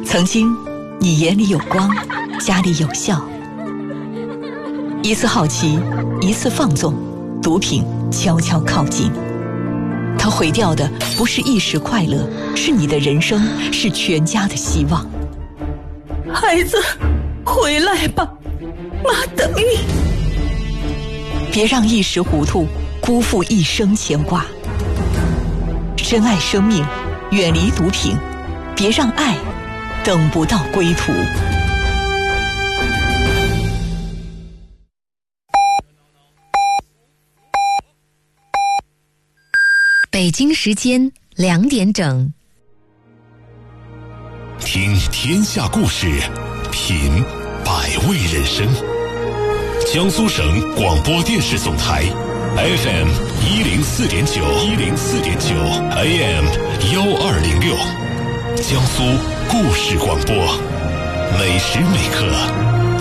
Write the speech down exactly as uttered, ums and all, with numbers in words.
曾经，你眼里有光，家里有笑。一次好奇，一次放纵，毒品悄悄靠近。它毁掉的不是一时快乐，是你的人生，是全家的希望。 孩子，回来吧，妈等你。 别让一时糊涂辜负一生牵挂。珍爱生命，远离毒品，别让爱等不到归途。 北京时间两点整。 听天下故事，品百味人生。江苏省广播电视总台 F M 一零四点九，一零四点九 A M 幺二零六，江苏故事广播，每时每刻